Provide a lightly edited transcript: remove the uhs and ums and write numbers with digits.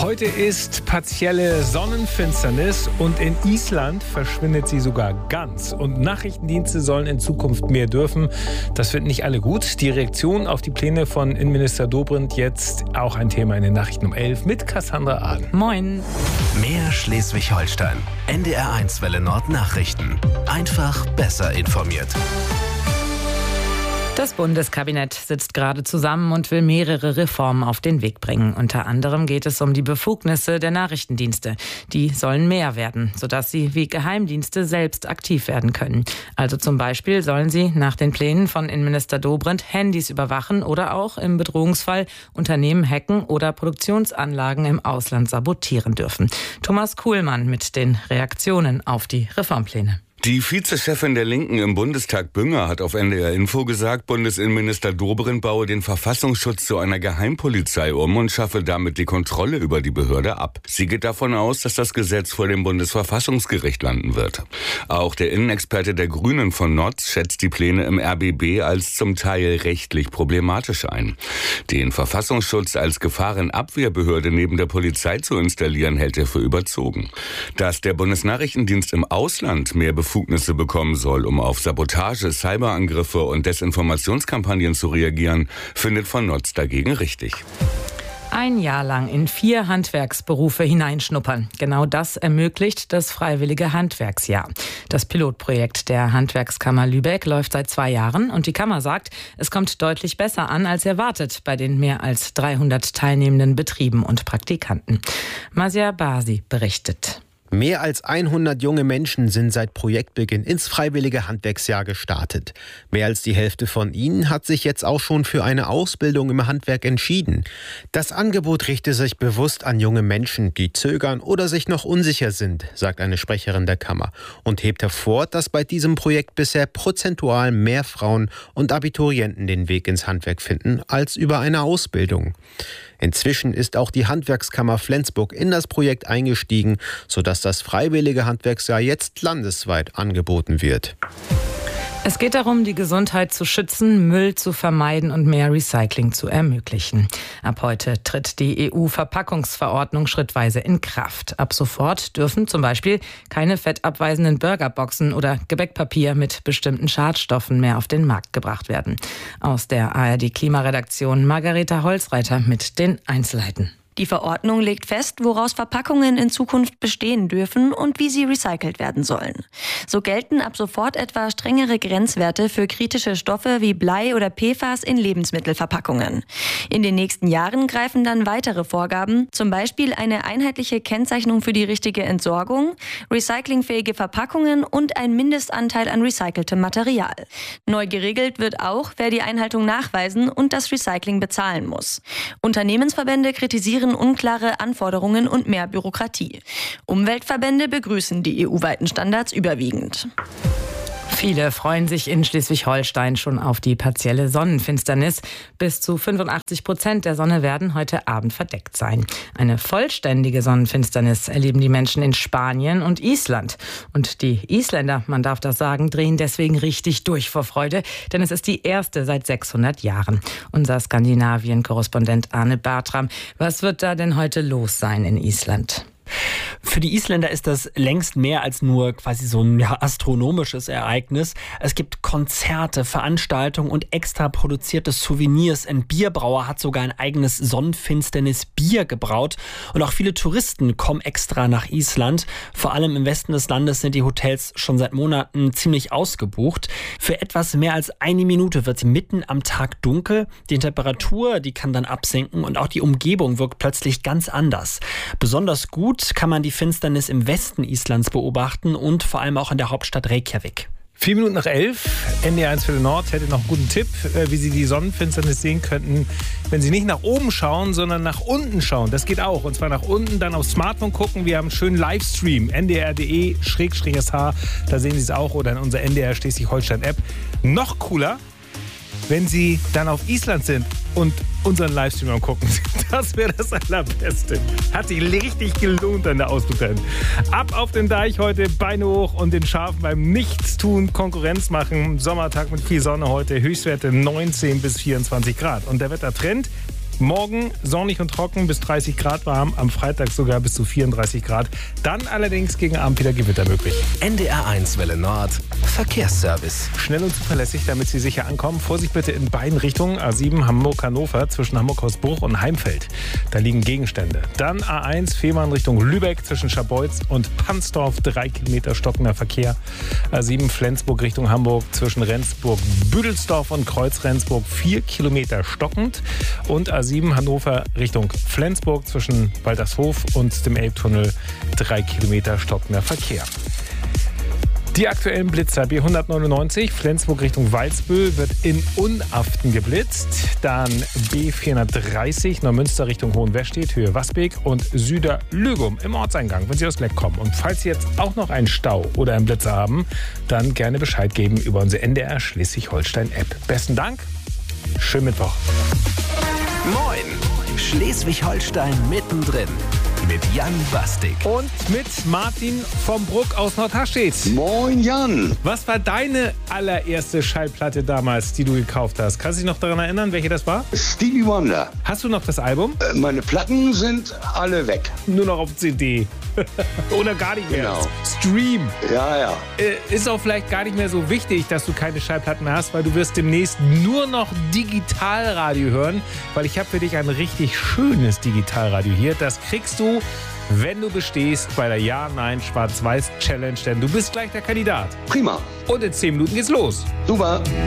Heute ist partielle Sonnenfinsternis und in Island verschwindet sie sogar ganz. Und Nachrichtendienste sollen in Zukunft mehr dürfen. Das finden nicht alle gut. Die Reaktion auf die Pläne von Innenminister Dobrindt jetzt auch ein Thema in den Nachrichten um 11 mit Cassandra Aden. Moin. Mehr Schleswig-Holstein. NDR1 Welle Nord Nachrichten. Einfach besser informiert. Das Bundeskabinett sitzt gerade zusammen und will mehrere Reformen auf den Weg bringen. Unter anderem geht es um die Befugnisse der Nachrichtendienste. Die sollen mehr werden, sodass sie wie Geheimdienste selbst aktiv werden können. Also zum Beispiel sollen sie nach den Plänen von Innenminister Dobrindt Handys überwachen oder auch im Bedrohungsfall Unternehmen hacken oder Produktionsanlagen im Ausland sabotieren dürfen. Thomas Kuhlmann mit den Reaktionen auf die Reformpläne. Die Vizechefin der Linken im Bundestag, Bünger, hat auf NDR Info gesagt, Bundesinnenminister Dobrindt baue den Verfassungsschutz zu einer Geheimpolizei um und schaffe damit die Kontrolle über die Behörde ab. Sie geht davon aus, dass das Gesetz vor dem Bundesverfassungsgericht landen wird. Auch der Innenexperte der Grünen von Notz schätzt die Pläne im RBB als zum Teil rechtlich problematisch ein. Den Verfassungsschutz als Gefahrenabwehrbehörde neben der Polizei zu installieren, hält er für überzogen. Dass der Bundesnachrichtendienst im Ausland mehr Befugnisse bekommen soll, um auf Sabotage, Cyberangriffe und Desinformationskampagnen zu reagieren, findet von Notz dagegen richtig. Ein Jahr lang in 4 Handwerksberufe hineinschnuppern. Genau das ermöglicht das Freiwillige Handwerksjahr. Das Pilotprojekt der Handwerkskammer Lübeck läuft seit 2 Jahren und die Kammer sagt, es kommt deutlich besser an als erwartet bei den mehr als 300 teilnehmenden Betrieben und Praktikanten. Masia Basi berichtet. Mehr als 100 junge Menschen sind seit Projektbeginn ins Freiwillige Handwerksjahr gestartet. Mehr als die Hälfte von ihnen hat sich jetzt auch schon für eine Ausbildung im Handwerk entschieden. Das Angebot richtet sich bewusst an junge Menschen, die zögern oder sich noch unsicher sind, sagt eine Sprecherin der Kammer und hebt hervor, dass bei diesem Projekt bisher prozentual mehr Frauen und Abiturienten den Weg ins Handwerk finden als über eine Ausbildung. Inzwischen ist auch die Handwerkskammer Flensburg in das Projekt eingestiegen, sodass das Freiwillige Handwerksjahr jetzt landesweit angeboten wird. Es geht darum, die Gesundheit zu schützen, Müll zu vermeiden und mehr Recycling zu ermöglichen. Ab heute tritt die EU-Verpackungsverordnung schrittweise in Kraft. Ab sofort dürfen zum Beispiel keine fettabweisenden Burgerboxen oder Gebäckpapier mit bestimmten Schadstoffen mehr auf den Markt gebracht werden. Aus der ARD-Klimaredaktion Margareta Holzreiter mit den Einzelheiten. Die Verordnung legt fest, woraus Verpackungen in Zukunft bestehen dürfen und wie sie recycelt werden sollen. So gelten ab sofort etwa strengere Grenzwerte für kritische Stoffe wie Blei oder PFAS in Lebensmittelverpackungen. In den nächsten Jahren greifen dann weitere Vorgaben, zum Beispiel eine einheitliche Kennzeichnung für die richtige Entsorgung, recyclingfähige Verpackungen und ein Mindestanteil an recyceltem Material. Neu geregelt wird auch, wer die Einhaltung nachweisen und das Recycling bezahlen muss. Unternehmensverbände kritisieren unklare Anforderungen und mehr Bürokratie. Umweltverbände begrüßen die EU-weiten Standards überwiegend. Viele freuen sich in Schleswig-Holstein schon auf die partielle Sonnenfinsternis. Bis zu 85% der Sonne werden heute Abend verdeckt sein. Eine vollständige Sonnenfinsternis erleben die Menschen in Spanien und Island. Und die Isländer, man darf das sagen, drehen deswegen richtig durch vor Freude, denn es ist die erste seit 600 Jahren. Unser Skandinavien-Korrespondent Arne Bartram, was wird da denn heute los sein in Island? Für die Isländer ist das längst mehr als nur quasi so ein astronomisches Ereignis. Es gibt Konzerte, Veranstaltungen und extra produzierte Souvenirs. Ein Bierbrauer hat sogar ein eigenes Sonnenfinsternis-Bier gebraut. Und auch viele Touristen kommen extra nach Island. Vor allem im Westen des Landes sind die Hotels schon seit Monaten ziemlich ausgebucht. Für etwas mehr als 1 Minute wird es mitten am Tag dunkel. Die Temperatur, die kann dann absinken und auch die Umgebung wirkt plötzlich ganz anders. Besonders gut kann man die Finsternis im Westen Islands beobachten und vor allem auch in der Hauptstadt Reykjavik. 4 Minuten nach 11, NDR1 Welle Nord hätte noch einen guten Tipp, wie Sie die Sonnenfinsternis sehen könnten, wenn Sie nicht nach oben schauen, sondern nach unten schauen. Das geht auch. Und zwar nach unten, dann aufs Smartphone gucken. Wir haben einen schönen Livestream, ndr.de/sh. Da sehen Sie es auch. Oder in unserer NDR Schleswig-Holstein-App. Noch cooler, wenn Sie dann auf Island sind und unseren Livestream am gucken sind. Das wäre das Allerbeste. Hat sich richtig gelohnt an der Ausflug dahin. Ab auf den Deich heute, Beine hoch und den Schafen beim Nichtstun Konkurrenz machen. Sommertag mit viel Sonne heute, Höchstwerte 19 bis 24 Grad. Und der Wettertrend, Morgen sonnig und trocken, bis 30 Grad warm. Am Freitag sogar bis zu 34 Grad. Dann allerdings gegen Abend wieder Gewitter möglich. NDR1 Welle Nord. Verkehrsservice. Schnell und zuverlässig, damit Sie sicher ankommen. Vorsicht bitte in beiden Richtungen. A7 Hamburg-Hannover zwischen Hamburg-Hausbruch und Heimfeld. Da liegen Gegenstände. Dann A1 Fehmarn Richtung Lübeck zwischen Scharbeutz und Pansdorf. 3 Kilometer stockender Verkehr. A7 Flensburg Richtung Hamburg zwischen Rendsburg-Büdelsdorf und Kreuz-Rendsburg. 4 Kilometer stockend. Und A7 Hannover Richtung Flensburg zwischen Waltershof und dem Elbtunnel. 3 Kilometer stockender Verkehr. Die aktuellen Blitzer B199 Flensburg Richtung Walsbüll wird in Unaften geblitzt. Dann B430 Neumünster Richtung Hohenwestedt, Höhe Wasbeek und Süder-Lügum im Ortseingang, wenn Sie aus Leck kommen. Und falls Sie jetzt auch noch einen Stau oder einen Blitzer haben, dann gerne Bescheid geben über unsere NDR Schleswig-Holstein-App. Besten Dank, schönen Mittwoch. Moin, Schleswig-Holstein mittendrin. Mit Jan Bastik. Und mit Martin vom Bruck aus Nordharstedt. Moin Jan. Was war deine allererste Schallplatte damals, die du gekauft hast? Kannst du dich noch daran erinnern, welche das war? Stevie Wonder. Hast du noch das Album? Meine Platten sind alle weg. Nur noch auf CD. Oder gar nicht mehr. Genau. Stream. Ja. Ist auch vielleicht gar nicht mehr so wichtig, dass du keine Schallplatten mehr hast, weil du wirst demnächst nur noch Digitalradio hören, weil ich habe für dich ein richtig schönes Digitalradio hier. Das kriegst du, wenn du bestehst bei der Ja-Nein-Schwarz-Weiß-Challenge, denn du bist gleich der Kandidat. Prima. Und in 10 Minuten geht's los. Super.